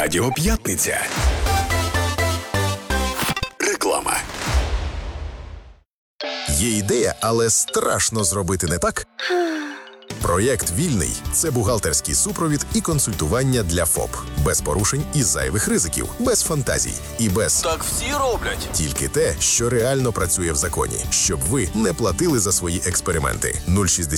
Радіо П'ятниця. Реклама. Є ідея, але страшно зробити не так? Проєкт «Вільний» – це бухгалтерський супровід і консультування для ФОП. Без порушень і зайвих ризиків, без фантазій і без Так всі роблять. тільки те, що реально працює в законі, щоб ви не платили за свої експерименти. 060